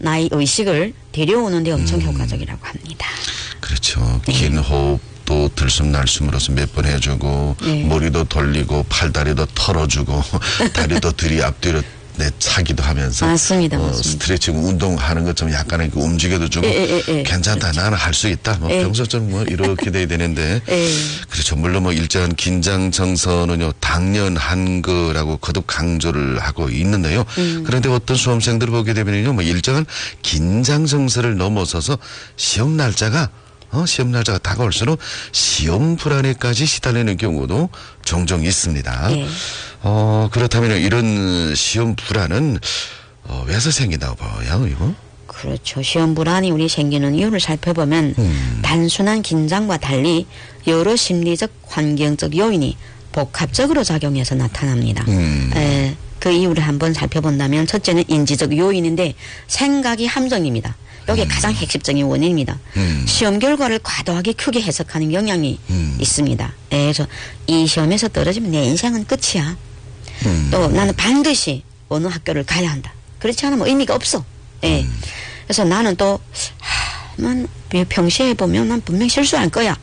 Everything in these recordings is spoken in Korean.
나의 의식을 데려오는 데 엄청 효과적이라고 합니다. 그렇죠. 긴 호흡도 들숨날숨으로서 몇 번 해주고 머리도 돌리고 팔다리도 털어주고 다리도 들이 앞뒤로 차기도 하면서 맞습니다. 스트레칭 운동하는 것처럼 약간의 움직여도 주고 괜찮다 나는 할 수 있다 평소처럼 이렇게 돼야 되는데 그렇죠. 물론 일정한 긴장 정서는요 당연한 거라고 거듭 강조를 하고 있는데요. 그런데 어떤 수험생들을 보게 되면요 일정한 긴장 정서를 넘어서서 시험 날짜가 다가올수록 시험 불안에까지 시달리는 경우도 종종 있습니다. 그렇다면 이런 시험 불안은 왜서 생긴다고 봐요, 이거? 그렇죠. 시험 불안이 우리 생기는 이유를 살펴보면 단순한 긴장과 달리 여러 심리적, 환경적 요인이 복합적으로 작용해서 나타납니다. 그 이유를 한번 살펴본다면 첫째는 인지적 요인인데 생각이 함정입니다. 여기 가장 핵심적인 원인입니다. 시험 결과를 과도하게 크게 해석하는 경향이 있습니다. 그래서 이 시험에서 떨어지면 내 인생은 끝이야. 또 나는 반드시 어느 학교를 가야 한다. 그렇지 않으면 의미가 없어. 그래서 나는 또 난 평시에 보면 난 분명 실수할 거야.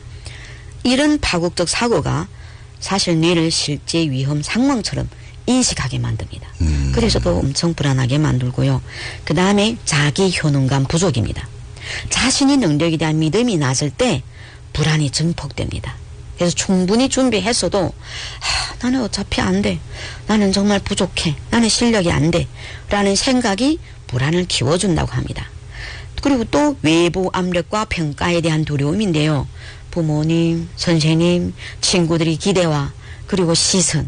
이런 파국적 사고가 사실 뇌를 실제 위험 상황처럼 인식하게 만듭니다. 그래서 또 엄청 불안하게 만들고요. 그 다음에 자기 효능감 부족입니다. 자신의 능력에 대한 믿음이 낮을 때 불안이 증폭됩니다. 그래서 충분히 준비했어도 나는 어차피 안 돼. 나는 정말 부족해. 나는 실력이 안 돼. 라는 생각이 불안을 키워준다고 합니다. 그리고 또 외부 압력과 평가에 대한 두려움인데요. 부모님, 선생님, 친구들의 기대와 그리고 시선.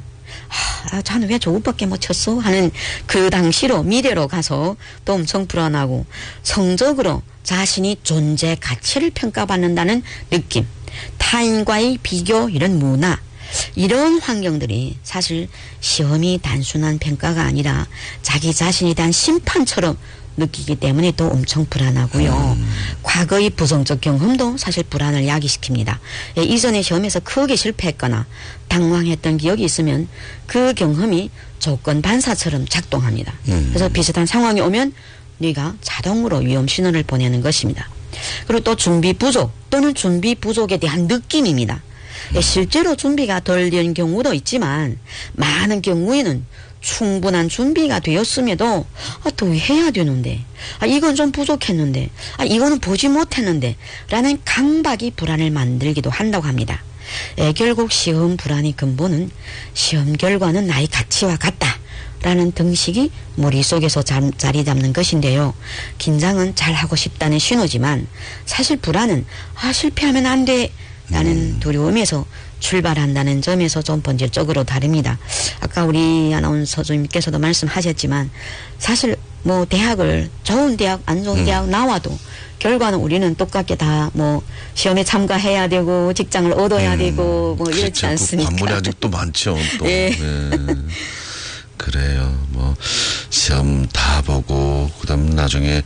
자는 왜 저 옷밖에 못 쳤어? 하는 그 당시로 미래로 가서 또 엄청 불안하고 성적으로 자신이 존재 가치를 평가받는다는 느낌, 타인과의 비교 이런 문화 이런 환경들이 사실 시험이 단순한 평가가 아니라 자기 자신에 대한 심판처럼 느끼기 때문에 또 엄청 불안하고요. 과거의 부정적 경험도 사실 불안을 야기시킵니다. 이전에 시험에서 크게 실패했거나 당황했던 기억이 있으면 그 경험이 조건 반사처럼 작동합니다. 그래서 비슷한 상황이 오면 뇌가 자동으로 위험 신호를 보내는 것입니다. 그리고 또 준비 부족 또는 준비 부족에 대한 느낌입니다. 실제로 준비가 덜 된 경우도 있지만 많은 경우에는 충분한 준비가 되었음에도 또 해야 되는데 이건 좀 부족했는데 이거는 보지 못했는데 라는 강박이 불안을 만들기도 한다고 합니다. 결국 시험 불안의 근본은 시험 결과는 나의 가치와 같다 라는 등식이 머릿속에서 자리 잡는 것인데요. 긴장은 잘하고 싶다는 신호지만 사실 불안은 실패하면 안 돼 라는 두려움에서 출발한다는 점에서 좀 본질적으로 다릅니다. 아까 우리 아나운서 주님께서도 말씀하셨지만 사실 대학을 좋은 대학 안 좋은 대학 나와도 결과는 우리는 똑같게 다 시험에 참가해야 되고 직장을 얻어야 되고 이렇지 그렇죠. 않습니까? 관문이 아직도 많죠. 또. 그래요. 시험 다 보고 그다음 나중에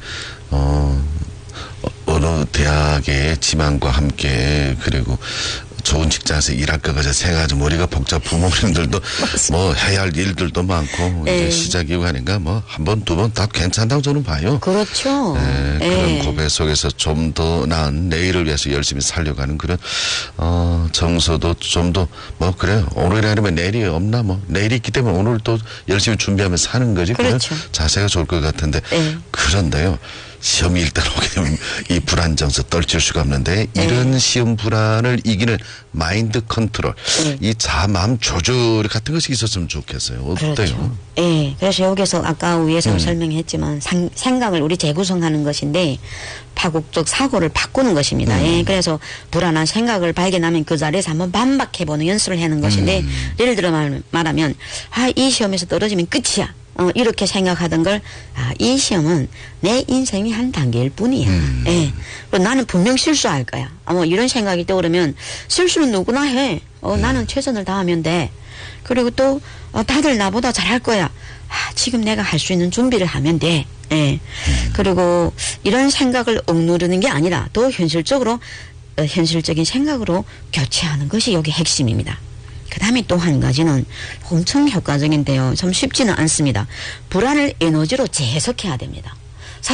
어느 대학의 지망과 함께 그리고 좋은 직장에서 일할 것 같아 생각하지 머리가 복잡 부모님들도 해야 할 일들도 많고 이제 시작이고 하니까 한 번 두 번 다 괜찮다고 저는 봐요. 그렇죠. 그런 고백 속에서 좀 더 나은 내일을 위해서 열심히 살려가는 그런 정서도 좀 더 그래요. 오늘이 아니면 내일이 없나 내일이 있기 때문에 오늘 또 열심히 준비하면서 사는 거지. 그렇죠. 그런 자세가 좋을 것 같은데 그런데요. 시험이 일단 오게 되면 이 불안 정서 떨칠 수가 없는데 이런 시험 불안을 이기는 마인드 컨트롤, 이 마음 조절 같은 것이 있었으면 좋겠어요. 어때요? 그렇죠. 그래서 여기서 아까 위에서 설명했지만 생각을 우리 재구성하는 것인데 파국적 사고를 바꾸는 것입니다. 그래서 불안한 생각을 발견하면 그 자리에서 한번 반박해보는 연습을 하는 것인데 예를 들어 말하면 이 시험에서 떨어지면 끝이야. 이렇게 생각하던 걸, 이 시험은 내 인생의 한 단계일 뿐이야. 그리고 나는 분명 실수할 거야. 이런 생각이 떠오르면 실수는 누구나 해. 나는 최선을 다하면 돼. 그리고 또, 다들 나보다 잘할 거야. 지금 내가 할 수 있는 준비를 하면 돼. 그리고 이런 생각을 억누르는 게 아니라 더 현실적인 생각으로 교체하는 것이 여기 핵심입니다. 그 다음에 또 한 가지는 엄청 효과적인데요. 참 쉽지는 않습니다. 불안을 에너지로 재해석해야 됩니다.